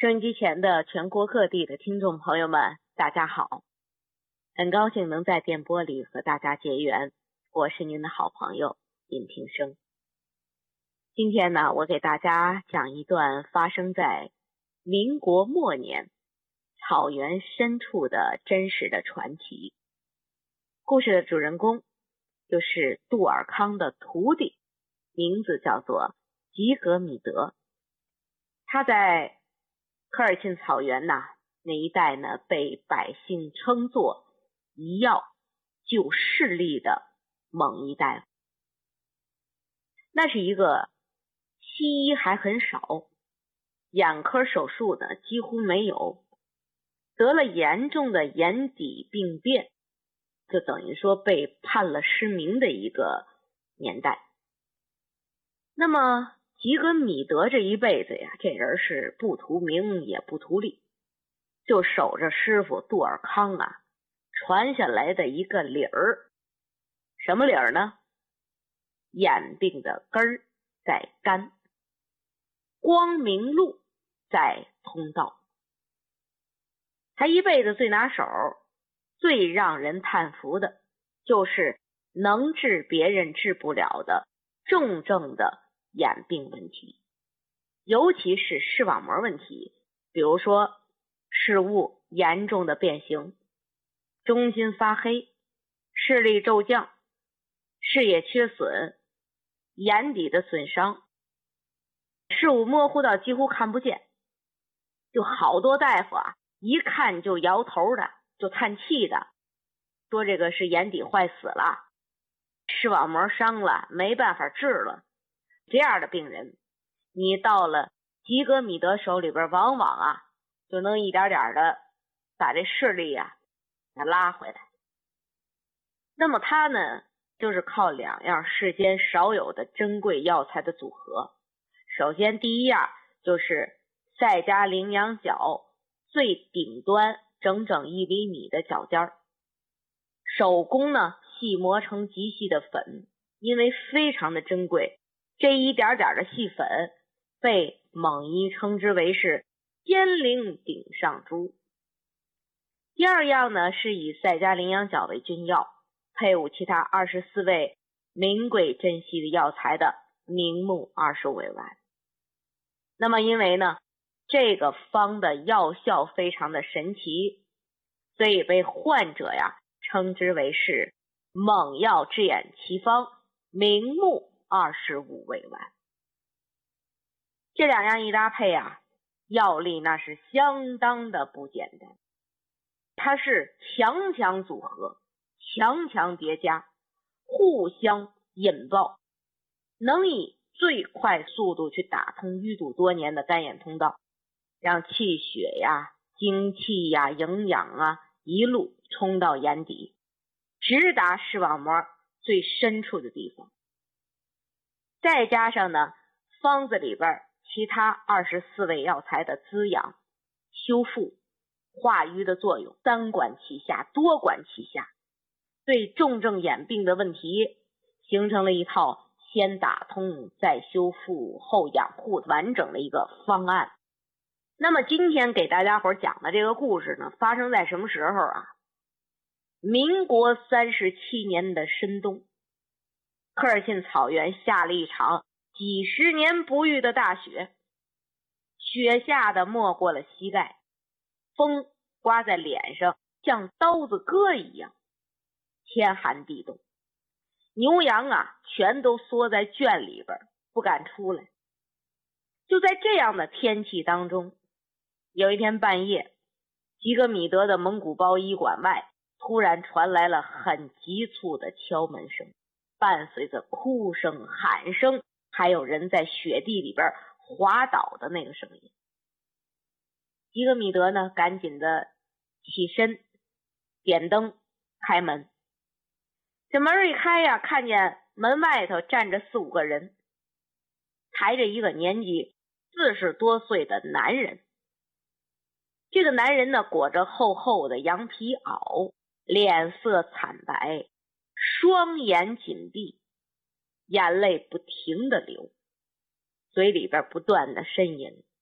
收音机前的全国各地的听众朋友们，大家好，很高兴能在电波里和大家结缘，我是您的好朋友尹平生。今天呢，我给大家讲一段发生在民国末年草原深处的真实的传奇。故事的主人公就是杜尔康的徒弟，名字叫做吉格米德。他在科尔沁草原那一带呢，被百姓称作一药救视力的猛医大夫。那是一个西医还很少，眼科手术呢几乎没有，得了严重的眼底病变，就等于说被判了失明的一个年代。那么吉格米德这一辈子呀，这人是不图名也不图利，就守着师傅杜尔康传下来的一个理儿。什么理儿呢？眼病的根儿在肝，光明路在通道。他一辈子最拿手、最让人叹服的，就是能治别人治不了的重症的眼病问题，尤其是视网膜问题，比如说视物严重的变形、中心发黑、视力骤降、视野缺损、眼底的损伤，视物模糊到几乎看不见。就好多大夫一看就摇头的，就叹气的，说这个是眼底坏死了，视网膜伤了，没办法治了。这样的病人，你到了吉格米德手里边，往往就能一点点的把这视力拉回来。那么他呢，就是靠两样世间少有的珍贵药材的组合。首先第一样就是赛加羚羊角最顶端整整1厘米的角尖儿，手工呢细磨成极细的粉，因为非常的珍贵，这一点点的细粉被猛医称之为是尖灵顶上珠。第二样呢，是以赛加羚羊角为君药，配伍其他24味名贵珍稀的药材的明目25味丸。那么因为呢这个方的药效非常的神奇，所以被患者称之为是猛药治眼奇方明目25味丸。这两样一搭配药力那是相当的不简单，它是强强组合，强强叠加，互相引爆，能以最快速度去打通淤堵多年的肝眼通道，让气血精气营养一路冲到眼底，直达视网膜最深处的地方。再加上呢方子里边其他24味药材的滋养、修复、化瘀的作用，三管齐下，多管齐下，对重症眼病的问题形成了一套先打通再修复后养护完整的一个方案。那么今天给大家伙讲的这个故事呢，发生在什么时候民国37年的深冬，科尔沁草原下了一场几十年不遇的大雪，雪下的没过了膝盖，风刮在脸上像刀子割一样，天寒地冻，牛羊全都缩在圈里边不敢出来。就在这样的天气当中，有一天半夜，吉格米德的蒙古包医馆外突然传来了很急促的敲门声，伴随着哭声、喊声，还有人在雪地里边滑倒的那个声音。吉格米德呢赶紧的起身点灯开门，这门一开看见门外头站着4、5个人，抬着一个年纪40多岁的男人。这个男人呢裹着厚厚的羊皮袄，脸色惨白，双眼紧闭，眼泪不停地流，嘴里边不断的呻吟。